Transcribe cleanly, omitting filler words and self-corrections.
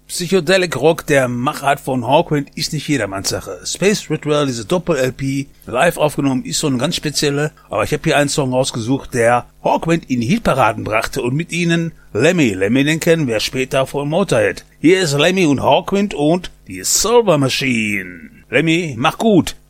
Psychedelic Rock der Machart von Hawkwind ist nicht jedermanns Sache. Space Ritual, diese Doppel-LP, live aufgenommen, ist so eine ganz spezielle. Aber ich habe hier einen Song rausgesucht, der Hawkwind in die Hitparaden brachte und mit ihnen Lemmy. Lemmy, den kennen wir später von Motorhead. Hier ist Lemmy und Hawkwind und die Silver Machine. Lemmy, mach gut.